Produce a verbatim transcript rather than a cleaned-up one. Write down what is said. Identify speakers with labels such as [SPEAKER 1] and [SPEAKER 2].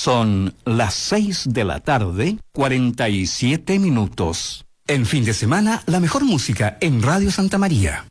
[SPEAKER 1] Son las seis de la tarde, cuarenta y siete minutos. En fin de semana, la mejor música en Radio Santa María.